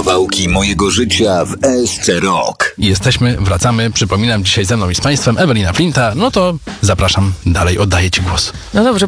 Kawałki mojego życia w ESC Rock. Jesteśmy, wracamy. Przypominam, dzisiaj ze mną i z Państwem Ewelina Flinta. No to zapraszam dalej, oddaję Ci głos. No dobrze,